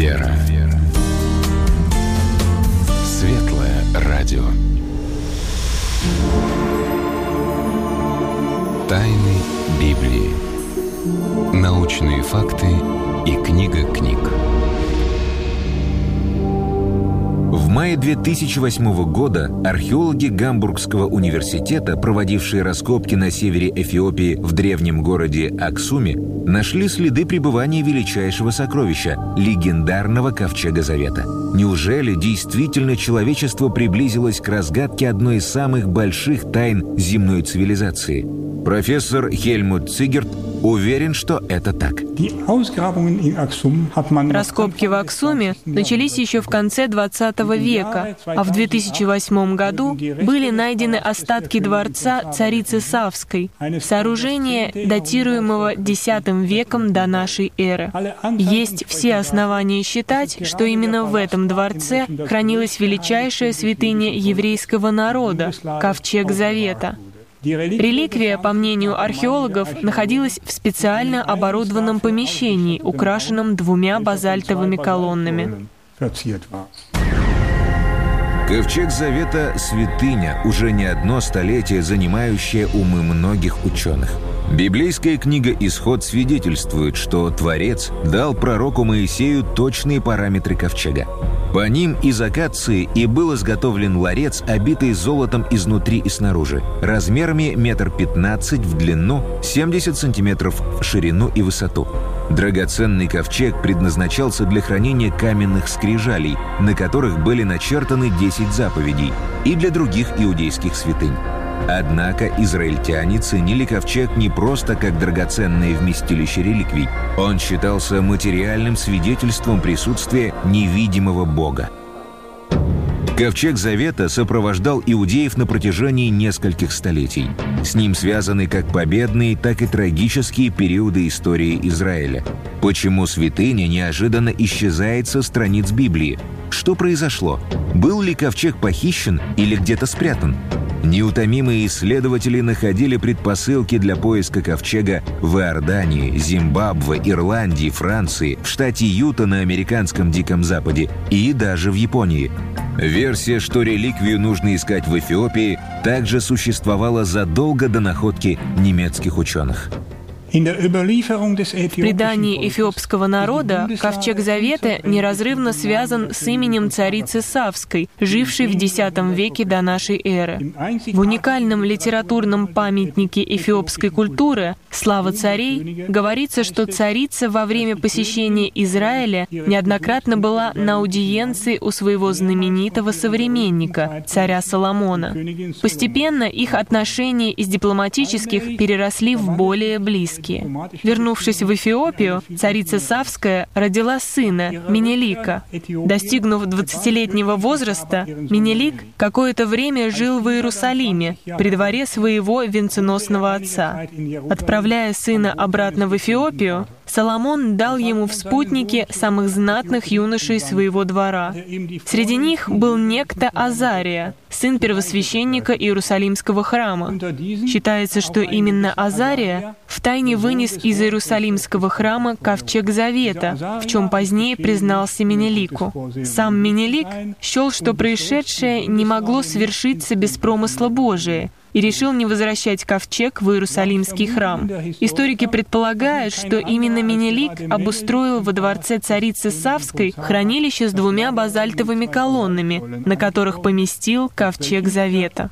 Вера. Светлое радио. Тайны Библии. Научные факты и книга книг. В мае 2008 года археологи Гамбургского университета, проводившие раскопки на севере Эфиопии в древнем городе Аксуме, нашли следы пребывания величайшего сокровища – легендарного Ковчега Завета. Неужели действительно человечество приблизилось к разгадке одной из самых больших тайн земной цивилизации? Профессор Хельмут Цигерт уверен, что это так. Раскопки в Аксуме начались еще в конце 20 века, а в 2008 году были найдены остатки дворца царицы Савской, сооружения, датируемого X веком до нашей эры. Есть все основания считать, что именно в этом дворце хранилась величайшая святыня еврейского народа — Ковчег Завета. Реликвия, по мнению археологов, находилась в специально оборудованном помещении, украшенном 2 базальтовыми колоннами. Ковчег Завета — святыня, уже не одно столетие занимающая умы многих ученых. Библейская книга «Исход» свидетельствует, что Творец дал пророку Моисею точные параметры ковчега. По ним из акации и был изготовлен ларец, обитый золотом изнутри и снаружи, размерами 1,15 м в длину, 70 сантиметров в ширину и высоту. Драгоценный ковчег предназначался для хранения каменных скрижалей, на которых были начертаны 10 заповедей, и для других иудейских святынь. Однако израильтяне ценили ковчег не просто как драгоценное вместилище реликвий. Он считался материальным свидетельством присутствия невидимого Бога. Ковчег Завета сопровождал иудеев на протяжении нескольких столетий. С ним связаны как победные, так и трагические периоды истории Израиля. Почему святыня неожиданно исчезает со страниц Библии? Что произошло? Был ли ковчег похищен или где-то спрятан? Неутомимые исследователи находили предпосылки для поиска ковчега в Иордании, Зимбабве, Ирландии, Франции, в штате Юта на американском Диком Западе и даже в Японии. Версия, что реликвию нужно искать в Эфиопии, также существовала задолго до находки немецких ученых. В предании эфиопского народа Ковчег Завета неразрывно связан с именем царицы Савской, жившей в X веке до нашей эры. В уникальном литературном памятнике эфиопской культуры «Слава царей» говорится, что царица во время посещения Израиля неоднократно была на аудиенции у своего знаменитого современника, царя Соломона. Постепенно их отношения из дипломатических переросли в более близкие. Вернувшись в Эфиопию, царица Савская родила сына, Менелика. Достигнув 20-летнего возраста, Менелик какое-то время жил в Иерусалиме, при дворе своего венценосного отца. Отправляя сына обратно в Эфиопию, Соломон дал ему в спутники самых знатных юношей своего двора. Среди них был некто Азария, сын первосвященника Иерусалимского храма. Считается, что именно Азария втайне вынес из Иерусалимского храма Ковчег Завета, в чем позднее признался Менелику. Сам Менелик счел, что происшедшее не могло свершиться без промысла Божия, и решил не возвращать ковчег в Иерусалимский храм. Историки предполагают, что именно Менелик обустроил во дворце царицы Савской хранилище с 2 базальтовыми колоннами, на которых поместил Ковчег Завета.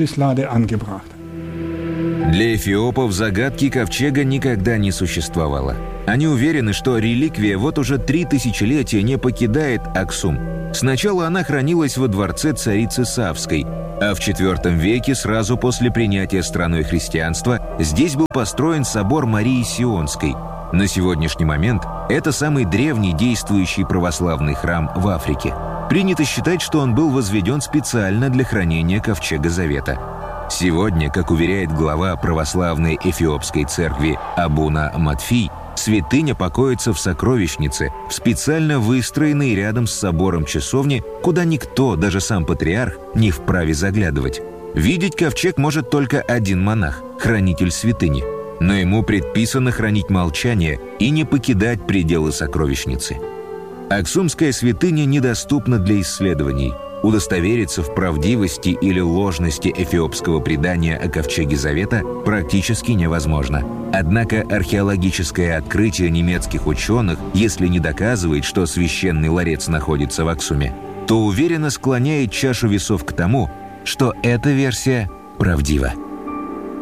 Для эфиопов загадки ковчега никогда не существовало. Они уверены, что реликвия вот уже 3 тысячелетия не покидает Аксум. Сначала она хранилась во дворце царицы Савской, а в IV веке, сразу после принятия страной христианства, здесь был построен собор Марии Сионской. На сегодняшний момент это самый древний действующий православный храм в Африке. Принято считать, что он был возведен специально для хранения Ковчега Завета. Сегодня, как уверяет глава православной эфиопской церкви Абуна Матфий, святыня покоится в сокровищнице, в специально выстроенной рядом с собором часовне, куда никто, даже сам патриарх, не вправе заглядывать. Видеть ковчег может только один монах, хранитель святыни, но ему предписано хранить молчание и не покидать пределы сокровищницы. Аксумская святыня недоступна для исследований. Удостовериться в правдивости или ложности эфиопского предания о Ковчеге Завета практически невозможно. Однако археологическое открытие немецких ученых, если не доказывает, что священный ларец находится в Аксуме, то уверенно склоняет чашу весов к тому, что эта версия правдива.